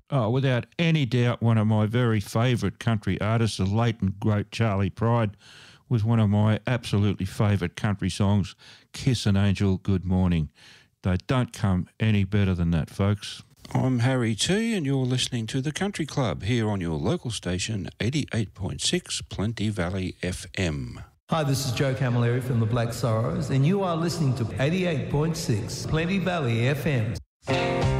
Oh, without any doubt, one of my very favourite country artists, the late and great Charlie Pride, was one of my absolutely favourite country songs, Kiss an Angel Good Morning. They don't come any better than that, folks. I'm Harry T, and you're listening to The Country Club here on your local station, 88.6 Plenty Valley FM. Hi, this is Joe Camilleri from the Black Sorrows, and you are listening to 88.6 Plenty Valley FM.